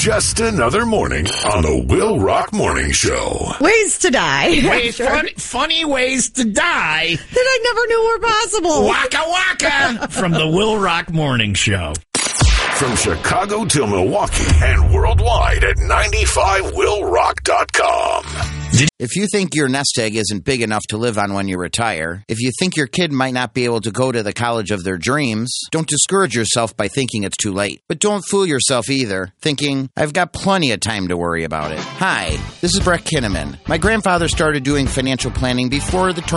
Just another morning on the Will Rock Morning Show. Ways to die. Funny ways to die. That I never knew were possible. Waka waka from the Will Rock Morning Show. From Chicago to Milwaukee and worldwide at 95willrock.com. If you think your nest egg isn't big enough to live on when you retire, if you think your kid might not be able to go to the college of their dreams, don't discourage yourself by thinking it's too late. But don't fool yourself either, thinking, I've got plenty of time to worry about it. Hi, this is Brett Kinnaman. My grandfather started doing financial planning before the